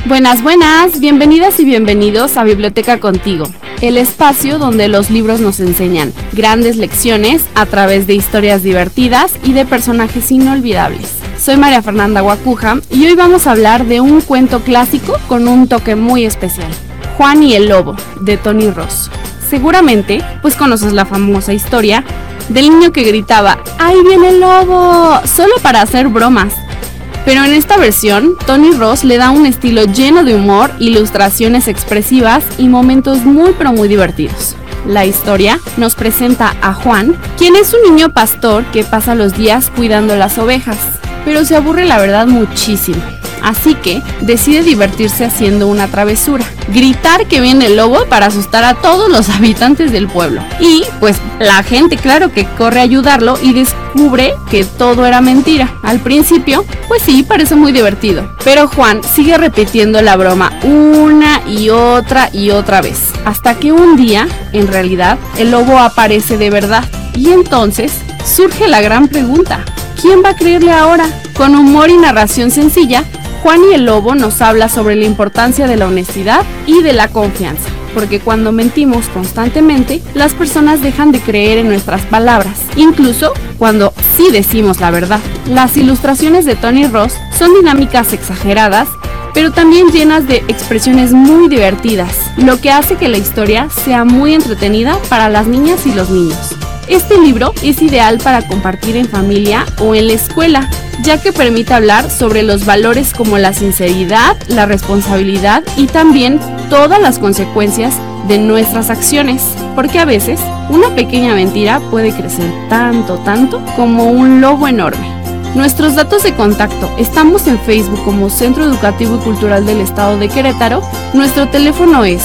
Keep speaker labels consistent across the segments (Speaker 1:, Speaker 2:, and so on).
Speaker 1: Buenas, buenas, bienvenidas y bienvenidos a Biblioteca Contigo, el espacio donde los libros nos enseñan grandes lecciones a través de historias divertidas y de personajes inolvidables. Soy María Fernanda Guacuja y hoy vamos a hablar de un cuento clásico con un toque muy especial, Juan y el Lobo, de Tony Ross. Seguramente, pues conoces la famosa historia del niño que gritaba ¡ahí viene el lobo!, solo para hacer bromas. Pero en esta versión, Tony Ross le da un estilo lleno de humor, ilustraciones expresivas y momentos muy divertidos. La historia nos presenta a Juan, quien es un niño pastor que pasa los días cuidando las ovejas, pero se aburre la verdad muchísimo. Así que decide divertirse haciendo una travesura, gritar que viene el lobo para asustar a todos los habitantes del pueblo. Y pues la gente claro que corre a ayudarlo y descubre que todo era mentira. Al principio, pues sí, parece muy divertido, pero Juan sigue repitiendo la broma una y otra vez, hasta que un día, en realidad, el lobo aparece de verdad. Y entonces surge la gran pregunta: ¿quién va a creerle ahora? Con humor y narración sencilla, Juan y el Lobo nos habla sobre la importancia de la honestidad y de la confianza, porque cuando mentimos constantemente, las personas dejan de creer en nuestras palabras, incluso cuando sí decimos la verdad. Las ilustraciones de Tony Ross son dinámicas exageradas, pero también llenas de expresiones muy divertidas, lo que hace que la historia sea muy entretenida para las niñas y los niños. Este libro es ideal para compartir en familia o en la escuela, ya que permite hablar sobre los valores como la sinceridad, la responsabilidad y también todas las consecuencias de nuestras acciones, porque a veces una pequeña mentira puede crecer tanto como un lobo enorme. Nuestros datos de contacto: estamos en Facebook como Centro Educativo y Cultural del Estado de Querétaro. Nuestro teléfono es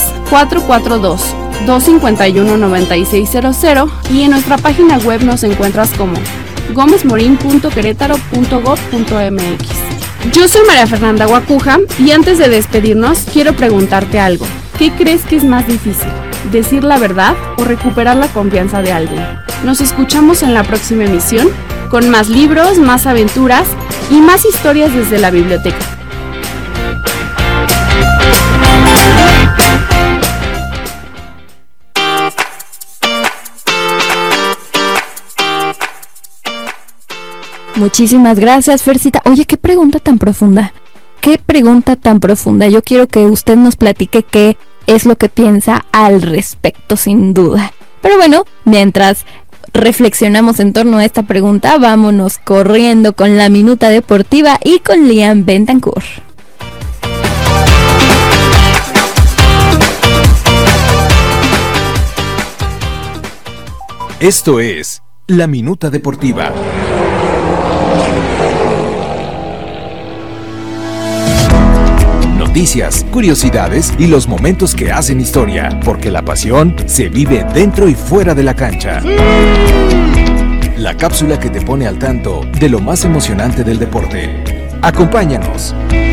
Speaker 1: 442-251-9600 y en nuestra página web nos encuentras como gomezmorin.queretaro.gov.mx. Yo soy María Fernanda Guacuja y antes de despedirnos quiero preguntarte algo. ¿Qué crees que es más difícil? ¿Decir la verdad o recuperar la confianza de alguien? Nos escuchamos en la próxima emisión con más libros, más aventuras y más historias desde la biblioteca.
Speaker 2: Muchísimas gracias, Fercita. Oye, qué pregunta tan profunda. Yo quiero que usted nos platique qué es lo que piensa al respecto, sin duda. Pero bueno, mientras reflexionamos en torno a esta pregunta, vámonos corriendo con la Minuta Deportiva y con Liam Bentancur.
Speaker 3: Esto es la Minuta Deportiva. Noticias, curiosidades y los momentos que hacen historia, porque la pasión se vive dentro y fuera de la cancha. La cápsula que te pone al tanto de lo más emocionante del deporte. Acompáñanos.